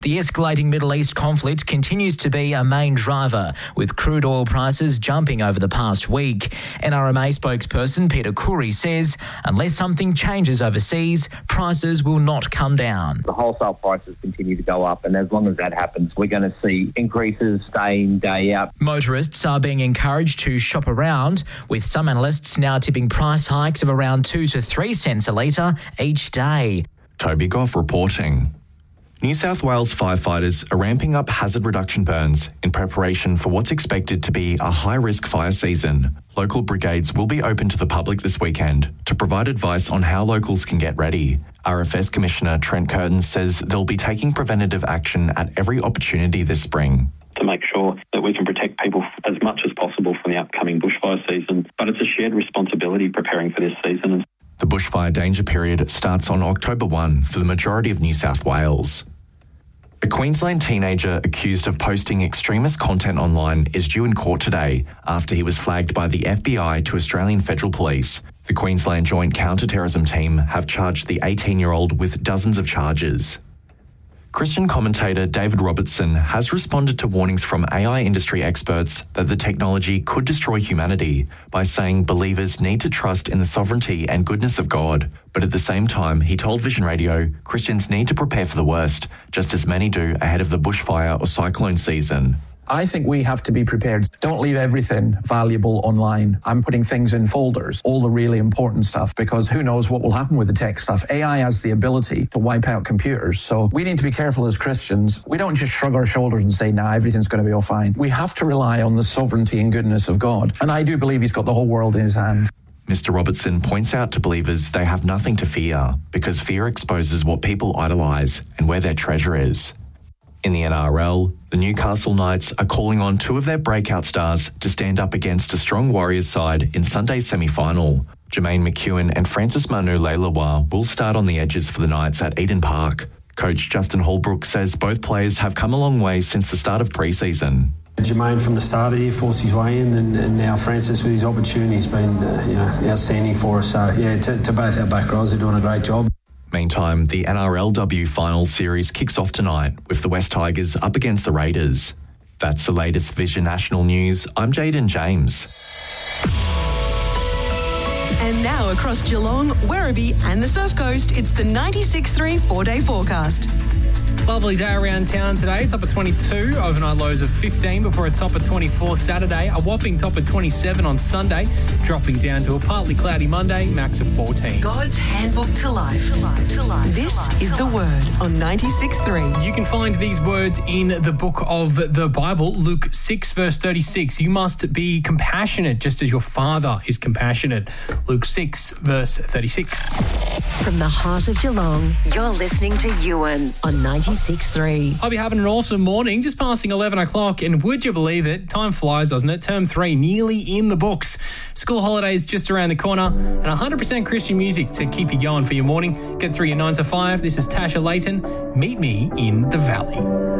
The escalating Middle East conflict continues to be a main driver, with crude oil prices jumping over the past week. NRMA spokesperson Peter Khoury says unless something changes overseas, prices will not come down. The wholesale prices continue to go up, and as long as that happens, we're going to see increases day in, day out. Motorists are being encouraged to shop around, with some analysts now tipping price hikes of around 2 to 3 cents a litre each day. Toby Goff reporting. New South Wales firefighters are ramping up hazard reduction burns in preparation for what's expected to be a high-risk fire season. Local brigades will be open to the public this weekend to provide advice on how locals can get ready. RFS Commissioner Trent Curtin says they'll be taking preventative action at every opportunity this spring. To make sure that we can protect people as much as possible from the upcoming bushfire season, but it's a shared responsibility preparing for this season. The bushfire danger period starts on October 1 for the majority of New South Wales. A Queensland teenager accused of posting extremist content online is due in court today after he was flagged by the FBI to Australian Federal Police. The Queensland Joint Counter-Terrorism Team have charged the 18-year-old with dozens of charges. Christian commentator David Robertson has responded to warnings from AI industry experts that the technology could destroy humanity by saying believers need to trust in the sovereignty and goodness of God. But at the same time, he told Vision Radio, Christians need to prepare for the worst, just as many do ahead of the bushfire or cyclone season. I think we have to be prepared. Don't leave everything valuable online. I'm putting things in folders, all the really important stuff, because who knows what will happen with the tech stuff. AI has the ability to wipe out computers. So we need to be careful as Christians. We don't just shrug our shoulders and say, nah, everything's going to be all fine. We have to rely on the sovereignty and goodness of God. And I do believe he's got the whole world in his hands. Mr. Robertson points out to believers they have nothing to fear because fear exposes what people idolise and where their treasure is. In the NRL, the Newcastle Knights are calling on two of their breakout stars to stand up against a strong Warriors side in Sunday's semi-final. Jermaine McEwen and Francis Manu-Leilua will start on the edges for the Knights at Eden Park. Coach Justin Holbrook says both players have come a long way since the start of pre-season. Jermaine from the start of the year forced his way in, and now Francis with his opportunity has been outstanding for us. So, to both our back rows, they're doing a great job. Meantime, the NRLW Finals Series kicks off tonight with the West Tigers up against the Raiders. That's the latest Vision National News. I'm Jaden James. And now across Geelong, Werribee and the Surf Coast, it's the 96.3 4-day forecast. Lovely day around town today. Top of 22, overnight lows of 15 before a top of 24 Saturday, a whopping top of 27 on Sunday, dropping down to a partly cloudy Monday, max of 14. God's handbook to life. This is the word on 96.3. You can find these words in the book of the Bible, Luke 6 verse 36. You must be compassionate just as your Father is compassionate. Luke 6 verse 36. From the heart of Geelong, you're listening to Ewan on 96.3. I'll be having an awesome morning, just passing 11 o'clock, and would you believe it? Time flies, doesn't it? Term 3 nearly in the books. School holidays just around the corner, and 100% Christian music to keep you going for your morning. Get through your 9 to 5. This is Tasha Layton. Meet me in the Valley.